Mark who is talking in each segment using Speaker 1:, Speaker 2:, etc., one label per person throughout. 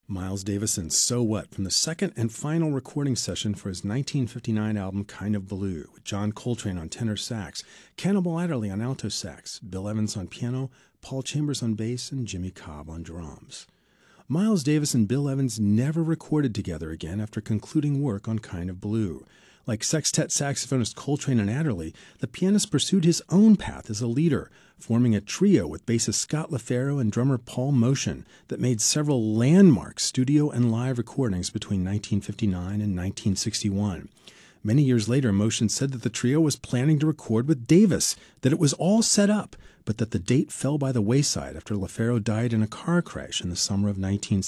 Speaker 1: Miles Davis's So What from the second and final recording session for his 1959 album Kind of Blue, with John Coltrane on tenor sax, Cannibal Adderley on alto sax, Bill Evans on piano, Paul Chambers on bass, and Jimmy Cobb on drums. Miles Davis and Bill Evans never recorded together again after concluding work on Kind of Blue. Like sextet saxophonist Coltrane and Adderley, the pianist pursued his own path as a leader, forming a trio with bassist Scott LaFaro and drummer Paul Motian that made several landmark studio and live recordings between 1959 and 1961. Many years later, Motian said that the trio was planning to record with Davis, that it was all set up, but that the date fell by the wayside after LaFaro died in a car crash in the summer of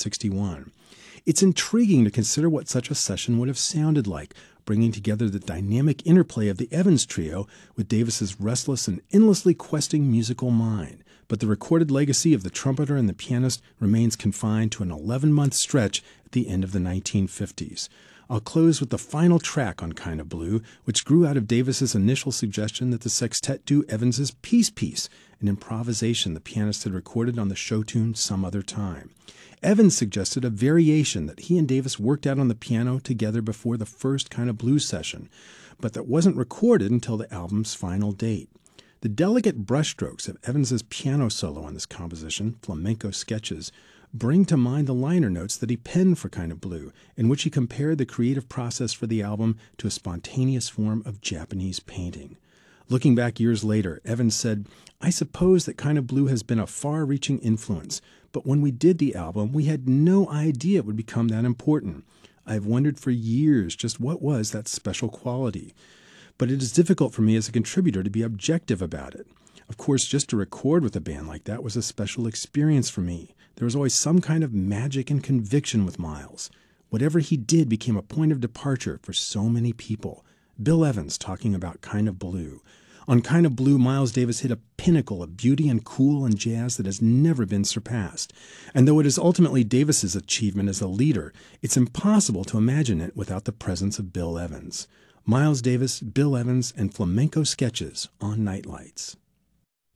Speaker 1: 1961. It's intriguing to consider what such a session would have sounded like, bringing together the dynamic interplay of the Evans trio with Davis's restless and endlessly questing musical mind. But the recorded legacy of the trumpeter and the pianist remains confined to an 11-month stretch at the end of the 1950s. I'll close with the final track on Kind of Blue, which grew out of Davis's initial suggestion that the sextet do Evans's Peace Piece, an improvisation the pianist had recorded on the show tune Some Other Time. Evans suggested a variation that he and Davis worked out on the piano together before the first Kind of Blue session, but that wasn't recorded until the album's final date. The delicate brushstrokes of Evans's piano solo on this composition, Flamenco Sketches, bring to mind the liner notes that he penned for Kind of Blue, in which he compared the creative process for the album to a spontaneous form of Japanese painting. Looking back years later, Evans said, "I suppose that Kind of Blue has been a far-reaching influence, but when we did the album, we had no idea it would become that important. I've wondered for years just what was that special quality. But it is difficult for me as a contributor to be objective about it. Of course, just to record with a band like that was a special experience for me. There was always some kind of magic and conviction with Miles. Whatever he did became a point of departure for so many people." Bill Evans talking about Kind of Blue. On Kind of Blue, Miles Davis hit a pinnacle of beauty and cool and jazz that has never been surpassed. And though it is ultimately Davis's achievement as a leader, it's impossible to imagine it without the presence of Bill Evans. Miles Davis, Bill Evans, and Flamenco Sketches on Nightlights.